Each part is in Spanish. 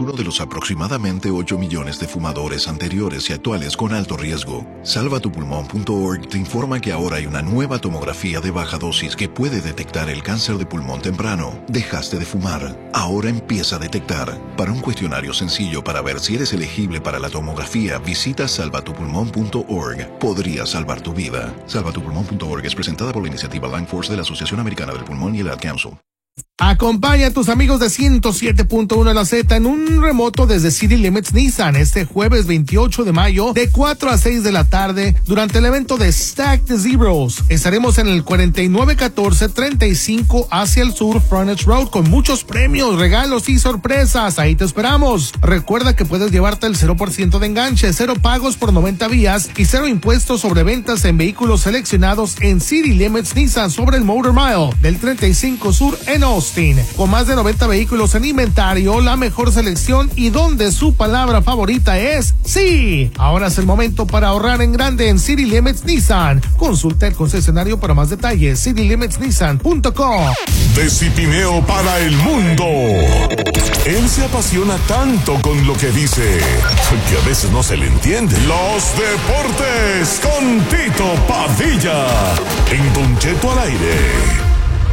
uno de los aproximadamente 8 millones de fumadores anteriores y actuales con alto riesgo. Salvatupulmón.org te informa que ahora hay una nueva tomografía de baja dosis que puede detectar el cáncer de pulmón temprano. Dejaste de fumar, ahora empieza a detectar. Para un cuestionario sencillo para ver si eres elegible para la tomografía, visita salvatupulmón.org. Podría salvar tu vida. Salvatupulmón.org es presentada por la iniciativa Lung Force de la Asociación Americana del Pulmón y el Ad Council. Acompaña a tus amigos de 107.1 La Z en un remoto desde City Limits Nissan este jueves 28 de mayo de 4 a 6 de la tarde durante el evento de Stack the Zeros. Estaremos en el 491435 hacia el sur Frontage Road con muchos premios, regalos y sorpresas. Ahí te esperamos. Recuerda que puedes llevarte el 0% de enganche, 0 pagos por 90 días y 0 impuestos sobre ventas en vehículos seleccionados en City Limits Nissan sobre el Motor Mile del 35 Sur en Austin. Con más de 90 vehículos en inventario, la mejor selección y donde su palabra favorita es sí. Ahora es el momento para ahorrar en grande en City Limits Nissan. Consulta el concesionario para más detalles. citylimitsnissan.com. De Cipineo para el mundo. Él se apasiona tanto con lo que dice que a veces no se le entiende. Los deportes con Tito Padilla en Don Cheto al aire.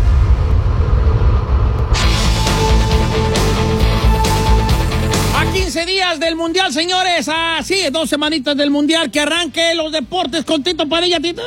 A 15 días del Mundial, señores. Así, 2 semanitas del Mundial. Que arranque los deportes con Tito Padilla. Tito.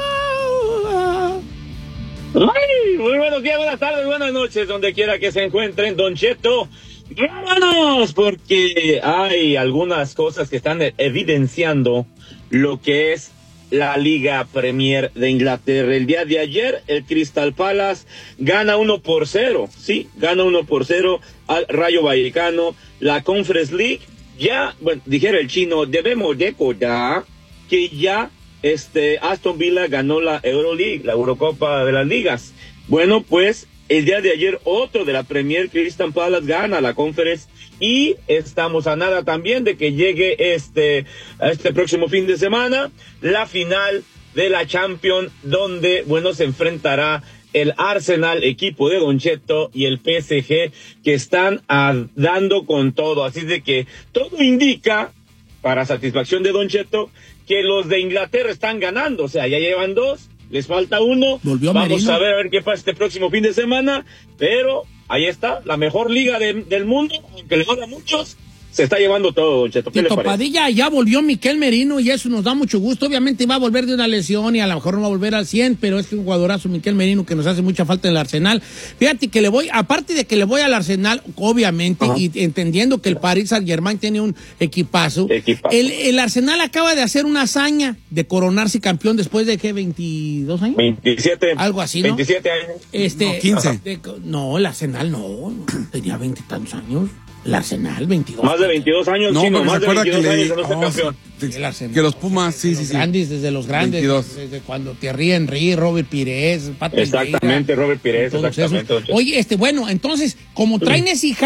Ay, muy buenos días, buenas tardes, buenas noches, donde quiera que se encuentren, Don Cheto. ¡Vámonos! Porque hay algunas cosas que están evidenciando lo que es la Liga Premier de Inglaterra. El día de ayer, el Crystal Palace gana 1-0. Sí, gana 1-0 al Rayo Vallecano. La Conference League, ya, bueno, dijera el chino, debemos recordar que ya Aston Villa ganó la Euroleague, la Eurocopa de las Ligas. Bueno, pues el día de ayer otro de la Premier, Crystal Palace, gana la Conference y estamos a nada también de que llegue este próximo fin de semana la final de la Champions, donde, bueno, se enfrentará el Arsenal, equipo de Don Cheto, y el PSG, que están dando con todo. Así de que todo indica, para satisfacción de Don Cheto, que los de Inglaterra están ganando. O sea, ya llevan 2, les falta 1. Vamos a ver qué pasa este próximo fin de semana. Pero ahí está, la mejor liga del mundo, aunque le joda a muchos. Se está llevando todo, Don Cheto. Tito Padilla, ya volvió Miquel Merino y eso nos da mucho gusto. Obviamente va a volver de una lesión y a lo mejor no va a volver al 100, pero es que un jugadorazo Miquel Merino que nos hace mucha falta en el Arsenal. Fíjate que aparte de que le voy al Arsenal, obviamente, y entendiendo que el Paris Saint-Germain tiene un equipazo. El Arsenal acaba de hacer una hazaña de coronarse campeón después de, ¿qué? 22 años. 27. Algo así, ¿no? 27 años. No, 15. No, el Arsenal no, tenía 20 y tantos años. El Arsenal, 22. Más de 22 años, no, chino, más de 22 años que no ser campeón. El Arsenal. Que los Pumas, sí. Grandes, desde los grandes, 22. Desde cuando Thierry Henry, Robert Pires, Patrick Exactamente, Vieira, Robert Pires, exactamente. Oye, bueno, entonces, como traen ese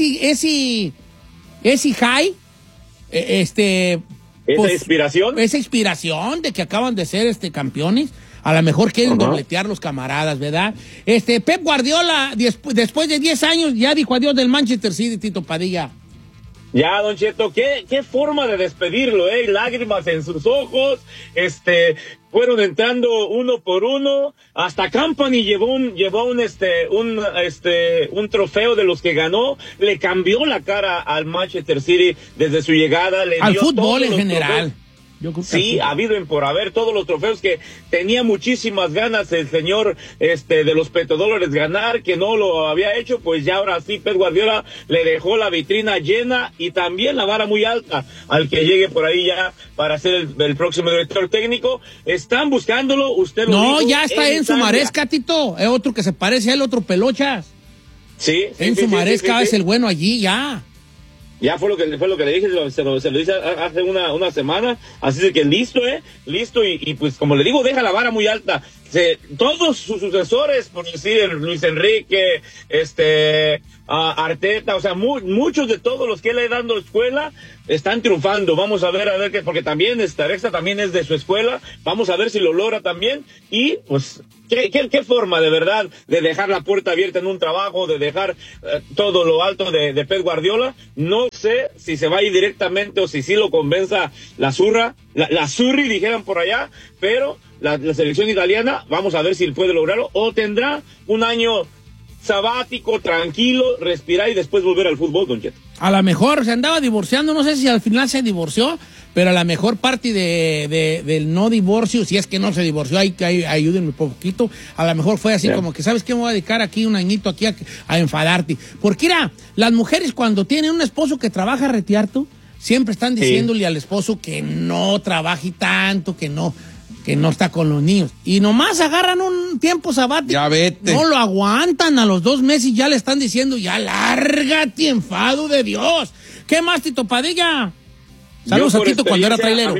high, esa inspiración de que acaban de ser campeones. A lo mejor quieren dobletear los camaradas, ¿verdad? Pep Guardiola, después de 10 años, ya dijo adiós del Manchester City, Tito Padilla. Ya, Don Cheto, qué forma de despedirlo, lágrimas en sus ojos, fueron entrando uno por uno, hasta Company llevó un trofeo de los que ganó, le cambió la cara al Manchester City desde su llegada, al fútbol en general. Sí, ha habido en por haber todos los trofeos que tenía muchísimas ganas el señor de los petrodólares ganar, que no lo había hecho, pues ya ahora sí Pep Guardiola le dejó la vitrina llena y también la vara muy alta al que llegue por ahí ya para ser el próximo director técnico. Están buscándolo, usted lo dijo. No, ya está Enzo Maresca, Tito, es otro que se parece a él, otro Pelochas. Sí. Enzo Maresca es el bueno allí, ya. Ya fue lo que le dije, se lo hice hace una semana, así de que listo, y pues como le digo, deja la vara muy alta. todos sus sucesores, por decir Luis Enrique, Arteta, o sea, muchos de todos los que le dando escuela están triunfando. Vamos a ver qué, porque también Arexa también es de su escuela. Vamos a ver si lo logra también. Y pues, ¿qué forma de verdad de dejar la puerta abierta en un trabajo, de dejar todo lo alto de Pep Guardiola? No sé si se va a ir directamente o si sí lo convenza la Zurri, dijeran por allá, pero la selección italiana, vamos a ver si puede lograrlo, o tendrá un año sabático, tranquilo, respirar y después volver al fútbol, Don Cheto. A lo mejor se andaba divorciando, no sé si al final se divorció, pero a lo mejor parte del no divorcio, si es que no se divorció, ayúdenme un poquito, a lo mejor fue así como que, ¿sabes qué? Me voy a dedicar aquí un añito aquí a enfadarte. Porque mira, las mujeres cuando tienen un esposo que trabaja retearto, siempre están diciéndole al esposo que no trabaje tanto, que no está con los niños. Y nomás agarran un tiempo sabático. Ya vete. No lo aguantan, a los 2 meses ya le están diciendo, ya lárgate, enfado de Dios. ¿Qué más, Tito Padilla? Saludos a Tito cuando era trailero.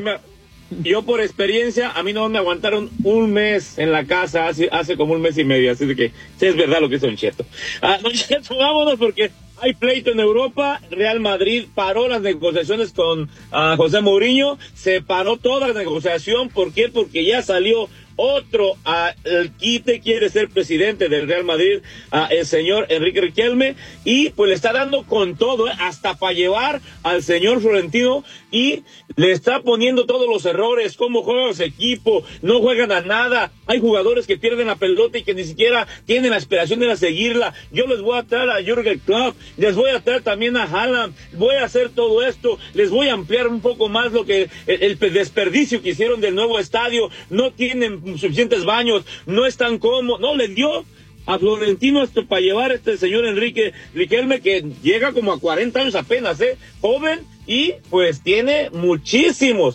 Yo por experiencia, a mí no me aguantaron un mes en la casa, hace como un mes y medio, así de que sí es verdad lo que es Don Cheto. Don Cheto, vámonos porque hay pleito en Europa. Real Madrid paró las negociaciones con José Mourinho, se paró toda la negociación. ¿Por qué? Porque ya salió otro al quite, quiere ser presidente del Real Madrid, el señor Enrique Riquelme, y pues le está dando con todo, hasta para llevar al señor Florentino, y le está poniendo todos los errores, cómo juega su equipo, no juegan a nada, hay jugadores que pierden la pelota y que ni siquiera tienen la aspiración de seguirla. Yo les voy a traer a Jürgen Klopp, les voy a traer también a Haaland, voy a hacer todo esto, les voy a ampliar un poco más lo que el desperdicio que hicieron del nuevo estadio, no tienen suficientes baños, no están cómodos, no, le dio a Florentino esto para llevar a este señor Enrique Riquelme, que llega como a 40 años apenas, joven, y pues tiene muchísimos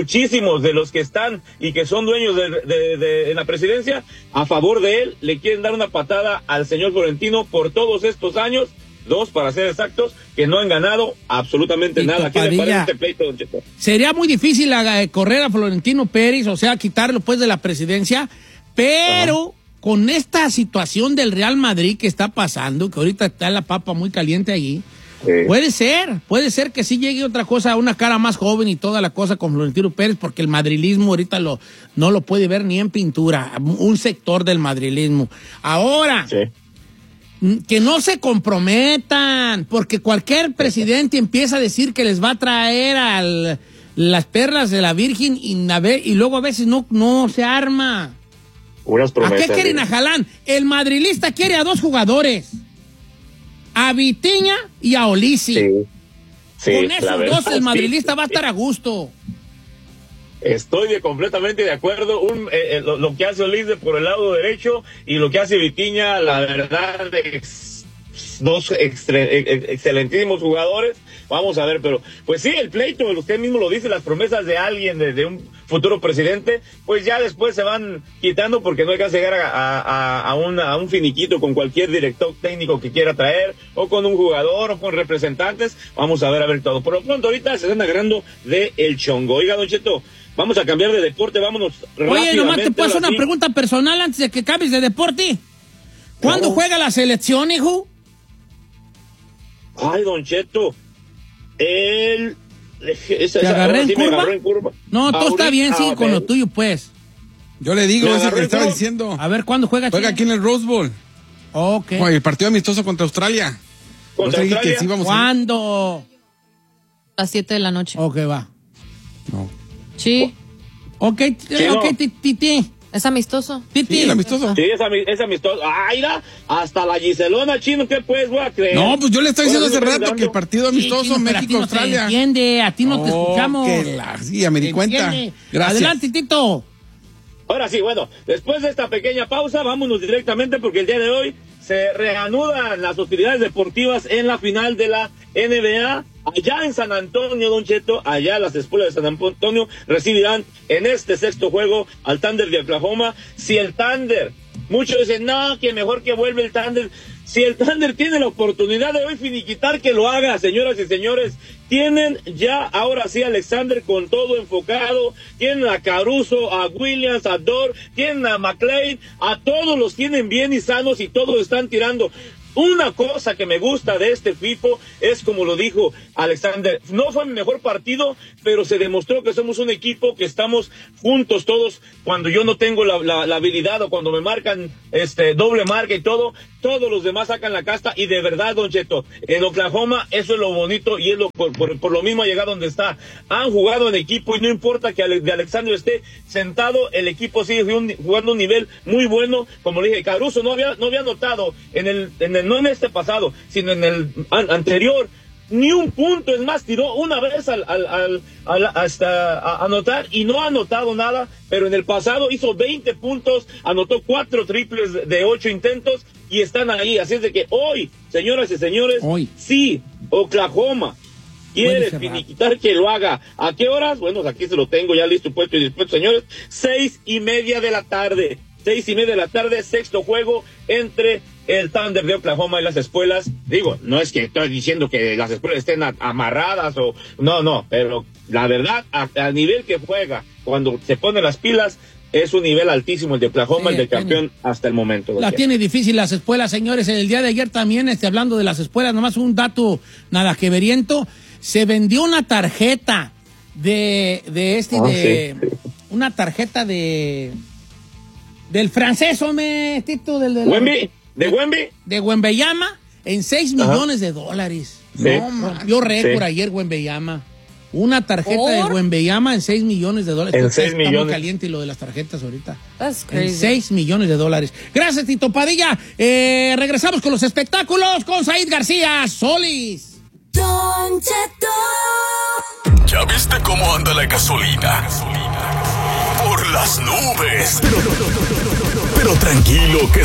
de los que están y que son dueños de la presidencia a favor de él. Le quieren dar una patada al señor Florentino por todos estos años, 2 para ser exactos, que no han ganado absolutamente nada. ¿Qué le parece este pleito, Don Cheto? Sería muy difícil correr a Florentino Pérez, o sea, quitarlo pues de la presidencia, pero con esta situación del Real Madrid que está pasando, que ahorita está la papa muy caliente allí, puede ser que sí llegue otra cosa, una cara más joven y toda la cosa con Florentino Pérez, porque el madrilismo ahorita no lo puede ver ni en pintura, un sector del madrilismo. Ahora, que no se comprometan, porque cualquier presidente empieza a decir que les va a traer las perlas de la Virgen y luego a veces no se arma. Unas promesas. ¿A qué quieren a Haaland? El madrilista quiere a 2 jugadores, a Vitinha y a Olisi. Sí, con esos 2 el madrilista va a estar a gusto. Estoy completamente de acuerdo. Lo que hace Olise por el lado derecho y lo que hace Vitinha, la verdad, 2 excelentísimos jugadores. Vamos a ver, pero pues sí, el pleito, usted mismo lo dice, las promesas de alguien, de un futuro presidente, pues ya después se van quitando porque no hay que llegar a un finiquito con cualquier director técnico que quiera traer, o con un jugador, o con representantes. Vamos a ver todo. Por lo pronto ahorita se están agarrando de el chongo. Oiga, Don Cheto, vamos a cambiar de deporte, vámonos rápidamente. Oye, nomás te puedo hacer una pregunta personal antes de que cambies de deporte. ¿Cuándo juega la selección, hijo? Ay, Don Cheto, ¿te agarré en curva? No, todo está bien, sigue con lo tuyo, pues. Yo le digo, eso que estaba diciendo. A ver, ¿cuándo juega? Juega aquí en el Rose Bowl. Ok. El partido amistoso contra Australia. ¿Cuándo? A las 7 de la noche. Ok, va. No. Sí. Ok, Titi. ¿Es amistoso? Titi. Sí, amistoso. Sí, es amistoso. Ay, hasta la Giselona, Chino, ¿qué pues voy a creer? No, pues yo le estoy diciendo hace rato que el partido amistoso México-Australia. No te entiende, a ti no te escuchamos. Sí, me di cuenta. Gracias. Adelante, Tito. Ahora sí, bueno, después de esta pequeña pausa, vámonos directamente porque el día de hoy se reanudan las hostilidades deportivas en la final de la NBA. Allá en San Antonio, Don Cheto, allá las espuelas de San Antonio recibirán en este 6º juego al Thunder de Oklahoma. Si el Thunder, muchos dicen, no, que mejor que vuelve el Thunder. Si el Thunder tiene la oportunidad de hoy finiquitar, que lo haga, señoras y señores. Tienen ya, ahora sí, Alexander con todo enfocado. Tienen a Caruso, a Williams, a Dort, tienen a McLean, a todos los tienen bien y sanos y todos están tirando. Una cosa que me gusta de este FIFO es, como lo dijo Alexander, no fue mi mejor partido, pero se demostró que somos un equipo, que estamos juntos todos. Cuando yo no tengo la habilidad, o cuando me marcan doble marca y todo, todos los demás sacan la casta. Y de verdad, Don Cheto, en Oklahoma eso es lo bonito, y es por lo mismo ha llegado donde está. Han jugado en equipo, y no importa que de Alexander esté sentado, el equipo sigue jugando un nivel muy bueno. Como le dije, Caruso no había anotado no en este pasado, sino en el anterior, ni un punto. Es más, tiró una vez hasta anotar, y no ha anotado nada, pero en el pasado hizo 20 puntos, anotó 4 triples de 8 intentos, y están ahí. Así es de que hoy, señoras y señores, sí, Oklahoma quiere finiquitar, que lo haga. ¿A qué horas? Bueno, aquí se lo tengo ya listo, puesto y dispuesto, señores. 6:30 de la tarde. 6:30 de la tarde, sexto juego entre el Thunder de Oklahoma y las espuelas. Digo, no es que estoy diciendo que las espuelas estén amarradas o... No, pero la verdad, a nivel que juega, cuando se pone las pilas, es un nivel altísimo el de Oklahoma, el de campeón hasta el momento. La tiene difícil las espuelas, señores. El día de ayer también, hablando de las espuelas, nomás un dato nada que veriento, se vendió una tarjeta una tarjeta del francés, hombre, Tito, Wemby, de Wembanyama, en $6 millones. Sí. No, rompió récord ayer Wembanyama. Una tarjeta de Wembanyama en $6 millones. En 6 millones. Está muy caliente lo de las tarjetas ahorita. That's crazy. En $6 millones. Gracias, Tito Padilla. Regresamos con los espectáculos con Said García Solís. Don Cheto. ¿Ya viste cómo anda la gasolina? Por las nubes. Pero tranquilo, que